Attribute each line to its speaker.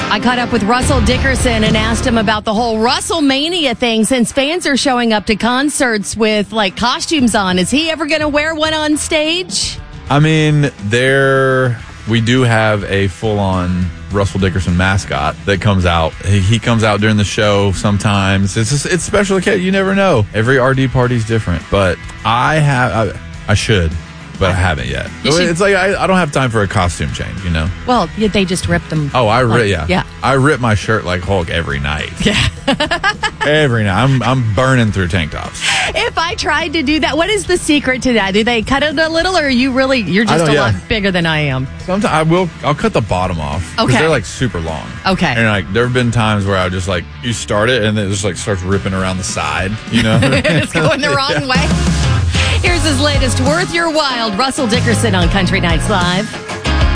Speaker 1: I caught up with Russell Dickerson and asked him about the whole Russellmania thing since fans are showing up to concerts with like costumes on. Is he ever going to wear one on stage?
Speaker 2: I mean, we do have a full-on Russell Dickerson mascot that comes out. He comes out during the show sometimes. It's special. You never know. Every RD party's different, but I should. But I haven't yet. It's like I don't have time for a costume change, you know?
Speaker 1: Well, they just ripped them.
Speaker 2: Oh, I rip my shirt like Hulk every night.
Speaker 1: Yeah.
Speaker 2: Every night. I'm burning through tank tops.
Speaker 1: If I tried to do that, what is the secret to that? Do they cut it a little, or are you're just a lot bigger than I am?
Speaker 2: Sometimes I'll cut the bottom off.
Speaker 1: Okay.
Speaker 2: Because they're like super long.
Speaker 1: Okay.
Speaker 2: And like there have been times where I just like, you start it and it just like starts ripping around the side, you know?
Speaker 1: It's going the wrong way. Here's his latest Worth Your While, Russell Dickerson on Country Nights Live.